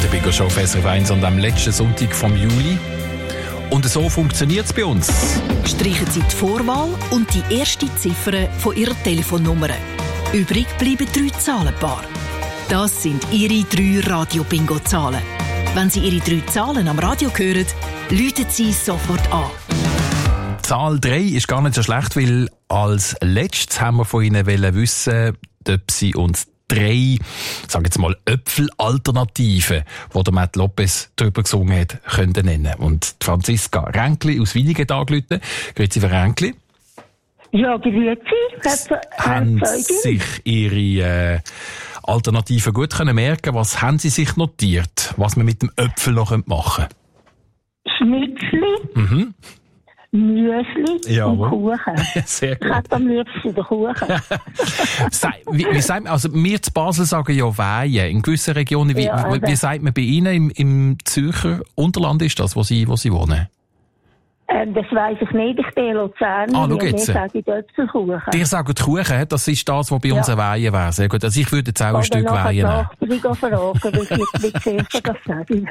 der Bingo Show auf SRF 1 und am letzten Sonntag vom Juli. Und so funktioniert es bei uns. Streichen Sie die Vorwahl und die erste Ziffer von Ihrer Telefonnummer. Übrig bleiben 3 Zahlenpaare. Das sind Ihre 3 Radio-Bingo-Zahlen. Wenn Sie Ihre 3 Zahlen am Radio hören, läuten Sie sofort an. Zahl 3 ist gar nicht so schlecht, weil als letztes haben wir von Ihnen wissen, ob Sie uns 3, sagen jetzt mal, Äpfelalternativen, die der Matt Lopez drüber gesungen hat, können nennen. Und die Franziska Ränkli aus Winigen angerufen. Grüezi, Frau Ränkli. Ja, grüezi. Haben sich Ihre Alternativen gut können merken? Was haben Sie sich notiert, was man mit dem Äpfel noch machen könnte? Schnitzli, Müsli und Kuchen. Sehr gut. Ich hätte am liebsten den Kuchen. Wie sagt man, also wir zu Basel sagen ja Weihen. In gewissen Regionen, wie sagt man bei Ihnen im Zürcher Unterland ist das, wo Sie wohnen? Das weiss ich nicht, ich bin Luzerner. Wir sagen Äpfelkuchen. Ihr sagt Kuchen, das ist das, was bei uns ein Weihen wäre. Sehr gut. Also ich würde jetzt auch ein Stück Weihen nehmen. Ich kann fragen, wie sehr Sie das sagen.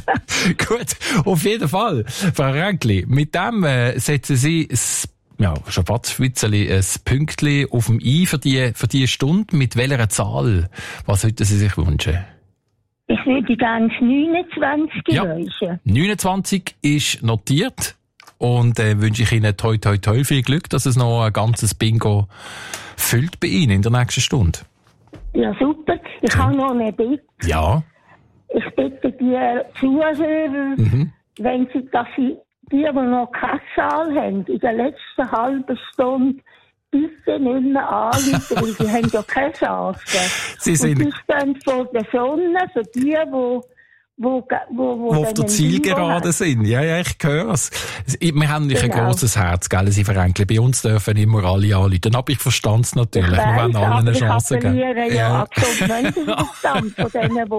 Gut, auf jeden Fall. Frau Ränkli, mit dem setzen Sie schon fast ein Pünktchen auf dem I für die Stunde. Mit welcher Zahl? Was sollten Sie sich wünschen? Ich würde gerne 29 wünschen. 29 ist notiert. Und wünsche ich Ihnen toi toi toi viel Glück, dass es noch ein ganzes Bingo füllt bei Ihnen in der nächsten Stunde. Ja, super. Ich habe noch eine Bitte. Ja. Ich bitte die Zuhörer, wenn die noch keine Zahl haben, in der letzten halben Stunde bitte nicht mehr anrufen, weil sie haben ja keine Chance. Sie stehen vor der Sonne, für die, wo auf der Zielgerade sind. Ja, ich höre es. Wir haben nicht ein grosses Herz, gell, Sie Veränkli. Bei uns dürfen immer alle anrufen. Aber ich verstand es natürlich. Wir wollen allen eine Chance geben. Ja, absolut Menschenverstand von denen,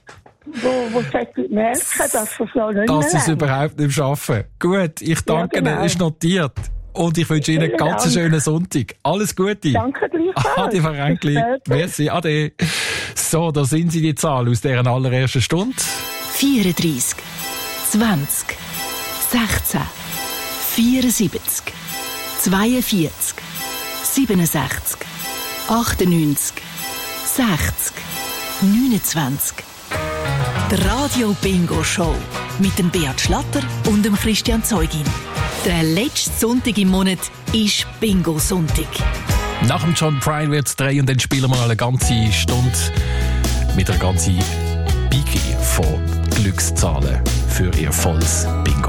die merken, dass sie es ja nicht dass sie es überhaupt nicht schaffen. Gut, ich danke Ihnen, ist notiert. Und ich wünsche Ihnen einen ganz schönen Sonntag. Alles Gute. Danke gleichfalls. Ade, Frau Ränkli. Merci, ade. So, da sind Sie die Zahl aus deren allerersten Stunde. 34, 20, 16, 74, 42, 67, 98, 60, 29. Die Radio Bingo Show mit dem Beat Schlatter und dem Christian Zeugin. Der letzte Sonntag im Monat ist Bingo-Sonntag. Nach dem John Prine wird es 3 und dann spielen wir eine ganze Stunde mit einer ganzen Biki von Glückszahlen für Ihr volles Bingo.